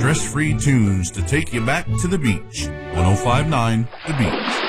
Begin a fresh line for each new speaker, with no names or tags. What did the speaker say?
stress-free tunes to take you back to the beach. 1059 The Beach.